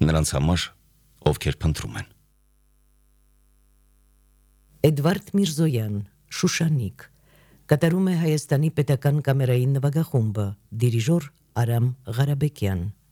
նրանց համար, ովքեր փնտրում են։ Էդվարդ Միրզոյան, Շուշանիկ, կատարում է Հայաստանի պետական կամերային նվագախումբը, դիրիժոր Արամ Ղարաբեկյան։